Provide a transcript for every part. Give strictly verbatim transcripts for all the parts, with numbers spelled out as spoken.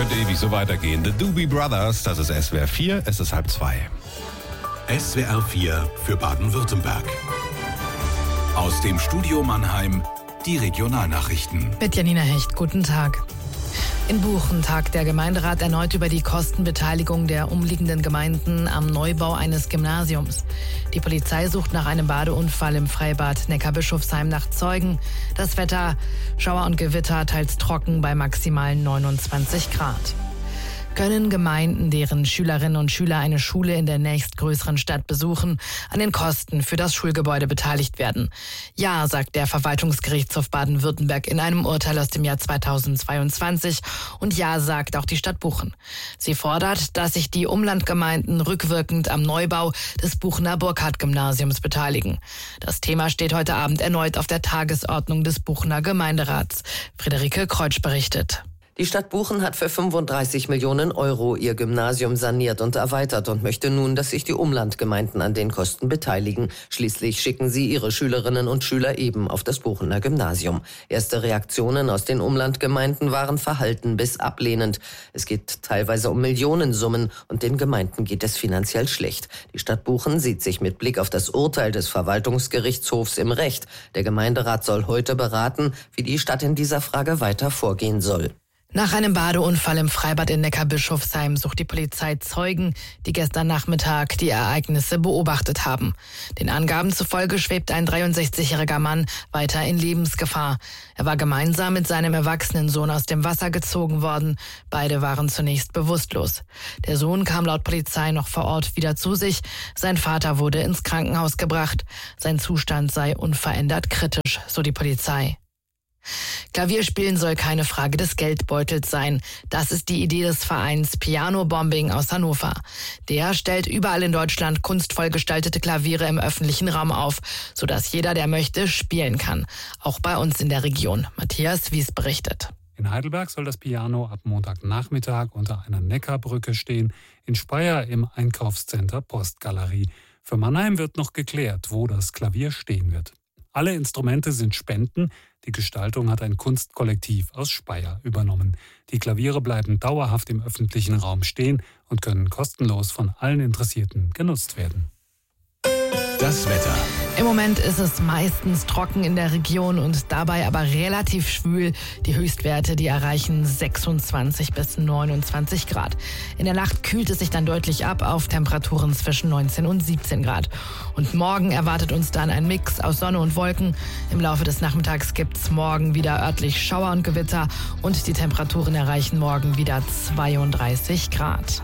könnte ewig so weitergehen. The Doobie Brothers, das ist S W R vier, es ist halb zwei. S W R vier für Baden-Württemberg. Aus dem Studio Mannheim, die Regionalnachrichten. Mit Janina Hecht, guten Tag. In Buchen tagt der Gemeinderat erneut über die Kostenbeteiligung der umliegenden Gemeinden am Neubau eines Gymnasiums. Die Polizei sucht nach einem Badeunfall im Freibad Neckarbischofsheim nach Zeugen. Das Wetter, Schauer und Gewitter, teils trocken bei maximalen neunundzwanzig Grad. Können Gemeinden, deren Schülerinnen und Schüler eine Schule in der nächstgrößeren Stadt besuchen, an den Kosten für das Schulgebäude beteiligt werden? Ja, sagt der Verwaltungsgerichtshof Baden-Württemberg in einem Urteil aus dem Jahr zweitausendzweiundzwanzig. Und ja, sagt auch die Stadt Buchen. Sie fordert, dass sich die Umlandgemeinden rückwirkend am Neubau des Buchener Burkhardt-Gymnasiums beteiligen. Das Thema steht heute Abend erneut auf der Tagesordnung des Buchener Gemeinderats. Friederike Kreutsch berichtet. Die Stadt Buchen hat für fünfunddreißig Millionen Euro ihr Gymnasium saniert und erweitert und möchte nun, dass sich die Umlandgemeinden an den Kosten beteiligen. Schließlich schicken sie ihre Schülerinnen und Schüler eben auf das Buchener Gymnasium. Erste Reaktionen aus den Umlandgemeinden waren verhalten bis ablehnend. Es geht teilweise um Millionensummen und den Gemeinden geht es finanziell schlecht. Die Stadt Buchen sieht sich mit Blick auf das Urteil des Verwaltungsgerichtshofs im Recht. Der Gemeinderat soll heute beraten, wie die Stadt in dieser Frage weiter vorgehen soll. Nach einem Badeunfall im Freibad in Neckarbischofsheim sucht die Polizei Zeugen, die gestern Nachmittag die Ereignisse beobachtet haben. Den Angaben zufolge schwebt ein dreiundsechzigjähriger Mann weiter in Lebensgefahr. Er war gemeinsam mit seinem erwachsenen Sohn aus dem Wasser gezogen worden. Beide waren zunächst bewusstlos. Der Sohn kam laut Polizei noch vor Ort wieder zu sich. Sein Vater wurde ins Krankenhaus gebracht. Sein Zustand sei unverändert kritisch, so die Polizei. Klavierspielen soll keine Frage des Geldbeutels sein. Das ist die Idee des Vereins Piano Bombing aus Hannover. Der stellt überall in Deutschland kunstvoll gestaltete Klaviere im öffentlichen Raum auf, sodass jeder, der möchte, spielen kann. Auch bei uns in der Region. Matthias Wies berichtet. In Heidelberg soll das Piano ab Montagnachmittag unter einer Neckarbrücke stehen, in Speyer im Einkaufscenter Postgalerie. Für Mannheim wird noch geklärt, wo das Klavier stehen wird. Alle Instrumente sind Spenden. Die Gestaltung hat ein Kunstkollektiv aus Speyer übernommen. Die Klaviere bleiben dauerhaft im öffentlichen Raum stehen und können kostenlos von allen Interessierten genutzt werden. Das Wetter. Im Moment ist es meistens trocken in der Region und dabei aber relativ schwül. Die Höchstwerte, die erreichen sechsundzwanzig bis neunundzwanzig Grad. In der Nacht kühlt es sich dann deutlich ab auf Temperaturen zwischen neunzehn und siebzehn Grad. Und morgen erwartet uns dann ein Mix aus Sonne und Wolken. Im Laufe des Nachmittags gibt's morgen wieder örtlich Schauer und Gewitter und die Temperaturen erreichen morgen wieder zweiunddreißig Grad.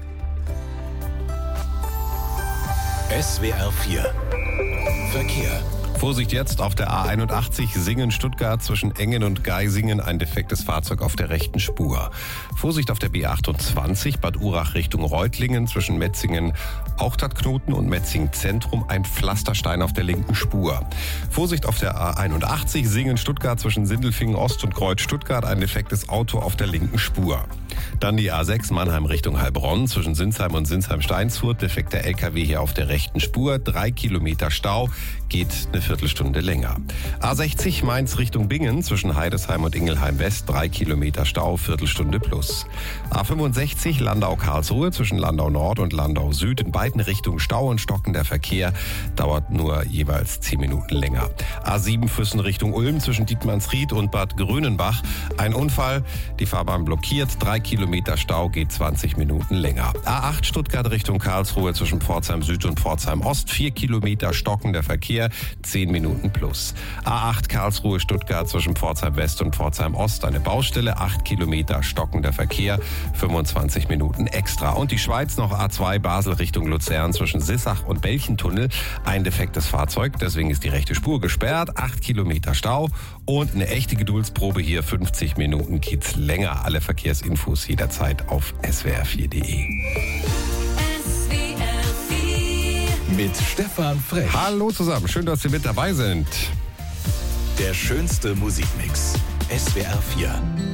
S W R vier Verkehr. Vorsicht jetzt auf der A einundachtzig Singen-Stuttgart zwischen Engen und Geisingen, ein defektes Fahrzeug auf der rechten Spur. Vorsicht auf der B achtundzwanzig Bad Urach Richtung Reutlingen zwischen Metzingen Auchtadtknoten und Metzingen Zentrum, ein Pflasterstein auf der linken Spur. Vorsicht auf der A einundachtzig Singen-Stuttgart zwischen Sindelfingen Ost und Kreuz Stuttgart, ein defektes Auto auf der linken Spur. Dann die A sechs Mannheim Richtung Heilbronn zwischen Sinsheim und Sinsheim-Steinshut, defekter L K W hier auf der rechten Spur, drei Kilometer Stau, geht eine Viertelstunde länger. A sechzig Mainz Richtung Bingen zwischen Heidesheim und Ingelheim West, drei Kilometer Stau, Viertelstunde plus. A fünfundsechzig Landau-Karlsruhe zwischen Landau Nord und Landau Süd, in beiden Richtungen Stau und stockender Verkehr, dauert nur jeweils zehn Minuten länger. A sieben Füssen Richtung Ulm zwischen Dietmannsried und Bad Grönenbach, ein Unfall, die Fahrbahn blockiert, drei Kilometer Stau, geht zwanzig Minuten länger. A acht Stuttgart Richtung Karlsruhe zwischen Pforzheim Süd und Pforzheim Ost, vier Kilometer stockender Verkehr, zehn Minuten plus. A acht Karlsruhe Stuttgart zwischen Pforzheim West und Pforzheim Ost, eine Baustelle, acht Kilometer stockender Verkehr, fünfundzwanzig Minuten extra. Und die Schweiz noch A zwei Basel Richtung Luzern zwischen Sissach und Belchentunnel, ein defektes Fahrzeug, deswegen ist die rechte Spur gesperrt, acht Kilometer Stau und eine echte Geduldsprobe hier, fünfzig Minuten geht's länger. Alle Verkehrsinfos jederzeit auf S W R vier punkt de. Mit Stefan Frech. Hallo zusammen, schön, dass Sie mit dabei sind. Der schönste Musikmix. S W R vier.